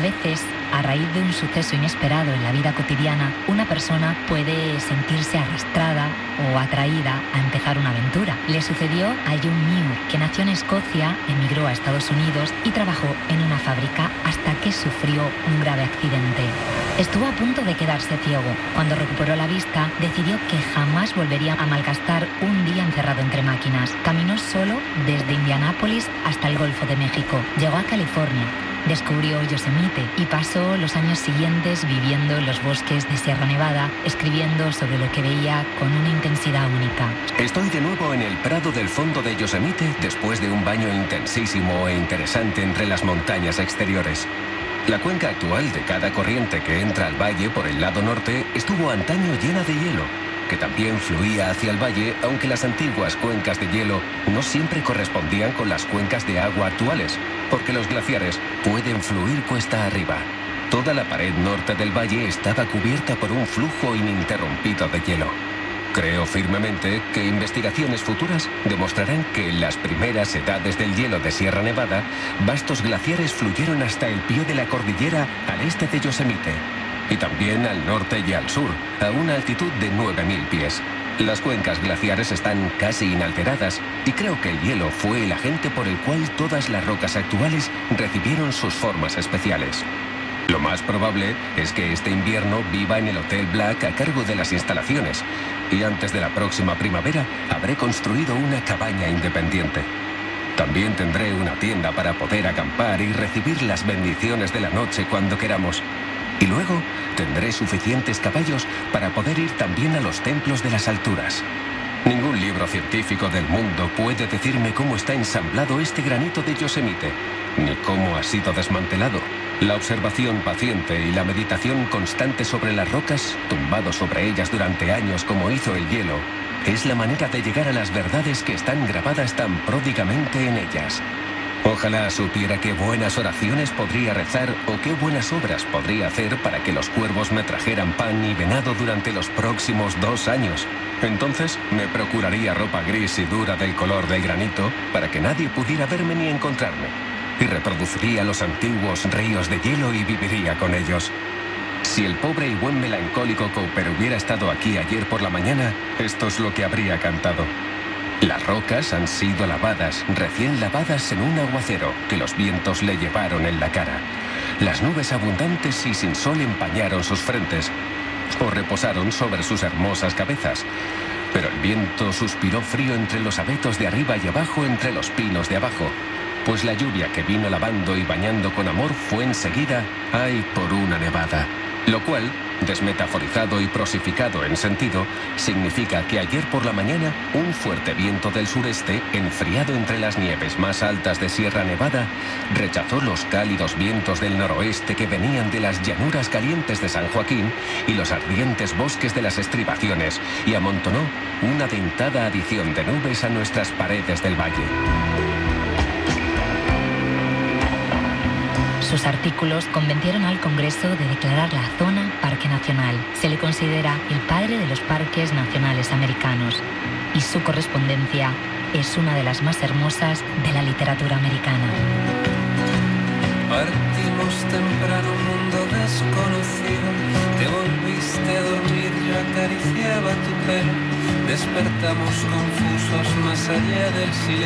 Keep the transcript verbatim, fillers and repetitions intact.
veces, a raíz de un suceso inesperado en la vida cotidiana, una persona puede sentirse arrastrada o atraída a empezar una aventura. Le sucedió a John Muir, que nació en Escocia, emigró a Estados Unidos y trabajó en una fábrica hasta que sufrió un grave accidente. Estuvo a punto de quedarse ciego. Cuando recuperó la vista, decidió que jamás volvería a malgastar un día encerrado entre máquinas. Caminó solo desde Indianápolis hasta el Golfo de México. Llegó a California. Descubrió Yosemite y pasó los años siguientes viviendo en los bosques de Sierra Nevada, escribiendo sobre lo que veía con una intensidad única. Estoy de nuevo en el prado del fondo de Yosemite después de un baño intensísimo e interesante entre las montañas exteriores. La cuenca actual de cada corriente que entra al valle por el lado norte estuvo antaño llena de hielo, que también fluía hacia el valle, aunque las antiguas cuencas de hielo no siempre correspondían con las cuencas de agua actuales, porque los glaciares pueden fluir cuesta arriba. Toda la pared norte del valle estaba cubierta por un flujo ininterrumpido de hielo. Creo firmemente que investigaciones futuras demostrarán que en las primeras edades del hielo de Sierra Nevada, vastos glaciares fluyeron hasta el pie de la cordillera al este de Yosemite, y también al norte y al sur, a una altitud de nueve mil pies. Las cuencas glaciares están casi inalteradas y creo que el hielo fue el agente por el cual todas las rocas actuales recibieron sus formas especiales. Lo más probable es que este invierno viva en el Hotel Black a cargo de las instalaciones y antes de la próxima primavera habré construido una cabaña independiente. También tendré una tienda para poder acampar y recibir las bendiciones de la noche cuando queramos. Y luego tendré suficientes caballos para poder ir también a los templos de las alturas. Ningún libro científico del mundo puede decirme cómo está ensamblado este granito de Yosemite, ni cómo ha sido desmantelado. La observación paciente y la meditación constante sobre las rocas, tumbado sobre ellas durante años como hizo el hielo, es la manera de llegar a las verdades que están grabadas tan pródigamente en ellas. Ojalá supiera qué buenas oraciones podría rezar o qué buenas obras podría hacer para que los cuervos me trajeran pan y venado durante los próximos dos años. Entonces me procuraría ropa gris y dura del color del granito para que nadie pudiera verme ni encontrarme. Y reproduciría los antiguos ríos de hielo y viviría con ellos. Si el pobre y buen melancólico Cooper hubiera estado aquí ayer por la mañana, esto es lo que habría cantado. Las rocas han sido lavadas, recién lavadas en un aguacero que los vientos le llevaron en la cara. Las nubes abundantes y sin sol empañaron sus frentes o reposaron sobre sus hermosas cabezas. Pero el viento suspiró frío entre los abetos de arriba y abajo entre los pinos de abajo, pues la lluvia que vino lavando y bañando con amor fue enseguida, ay, por una nevada. Lo cual, desmetaforizado y prosificado en sentido, significa que ayer por la mañana un fuerte viento del sureste, enfriado entre las nieves más altas de Sierra Nevada, rechazó los cálidos vientos del noroeste que venían de las llanuras calientes de San Joaquín y los ardientes bosques de las estribaciones y amontonó una dentada adición de nubes a nuestras paredes del valle. Sus artículos convencieron al Congreso de declarar la zona Parque Nacional. Se le considera el padre de los parques nacionales americanos y su correspondencia es una de las más hermosas de la literatura americana. Partimos temprano, un mundo desconocido. Te volviste a dormir, yo acariciaba tu pelo. Despertamos confusos más allá del silencio.